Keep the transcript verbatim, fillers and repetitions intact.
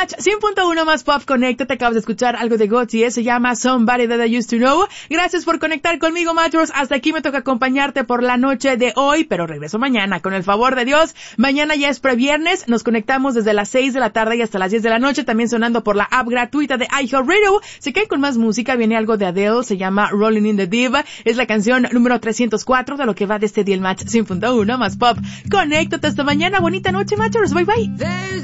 Match cien punto uno más Pop Conecta. Te acabas de escuchar algo de Gotye, se llama Somebody That I Used to Know. Gracias por conectar conmigo, Matchers. Hasta aquí me toca acompañarte por la noche de hoy, pero regreso mañana, con el favor de Dios. Mañana ya es previernes, nos conectamos desde las seis de la tarde y hasta las diez de la noche, también sonando por la app gratuita de iHeartRadio. Se cae con más música, viene algo de Adele, se llama Rolling in the Deep. Es la canción número trescientos cuatro de lo que va de este día el Match cien punto uno más Pop. Conéctate hasta mañana, bonita noche, Matchers. Bye bye.